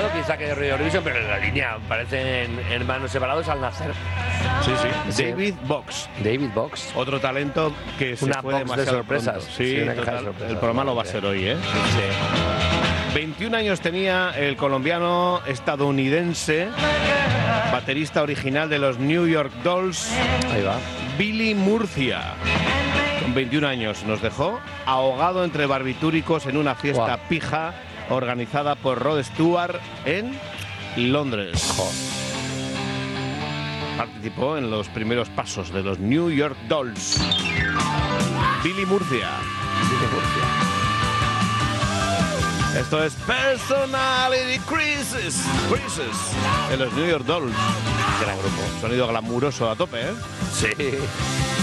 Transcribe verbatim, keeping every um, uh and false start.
quizá que de Radio Eurovisión, pero en la línea parecen hermanos separados al nacer. Sí, sí. Sí. David Box. David Box. Otro talento que se Una fue box de demasiado sorpresas. pronto. Sí, Sí, una caja de total. sorpresas. El programa lo va a ser hoy, ¿eh? Sí. veintiún años tenía el colombiano estadounidense, baterista original de los New York Dolls, Ahí va. Billy Murcia. Con veintiún años nos dejó ahogado entre barbitúricos en una fiesta Guau. pija organizada por Rod Stewart en Londres. Jo. Participó en los primeros pasos de los New York Dolls. Billy Murcia. Billy Murcia. Esto es Personality Crisis. Crisis. En los New York Dolls. Gran grupo. Sonido glamuroso a tope, ¿eh? Sí.